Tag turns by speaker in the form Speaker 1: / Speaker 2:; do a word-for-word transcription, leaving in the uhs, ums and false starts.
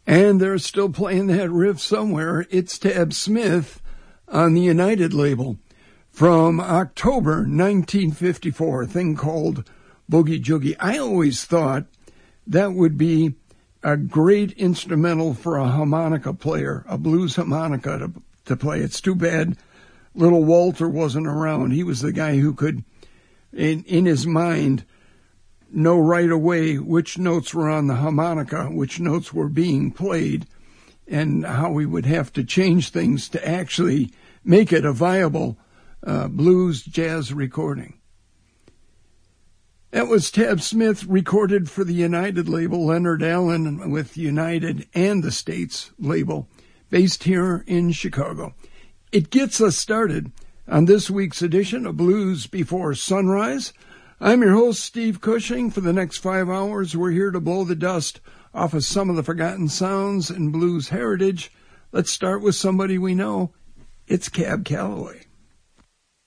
Speaker 1: And they're still playing that riff somewhere. It's Tab Smith on the United label from October nineteen fifty-four, a thing called Boogie Joogie. I always thought that would be a great instrumental for a harmonica player, a blues harmonica to, to play. It's too bad little Walter wasn't around. He was the guy who could, in, in his mind, know right away which notes were on the harmonica, which notes were being played, and how we would have to change things to actually make it a viable uh, blues jazz recording. That was Tab Smith, recorded for the United label, Leonard Allen with United and the States label, based here in Chicago. It gets us started on this week's edition of Blues Before Sunrise. I'm your host, Steve Cushing. For the next five hours, we're here to blow the dust off of some of the forgotten sounds in blues heritage. Let's start with somebody we know. It's Cab Calloway.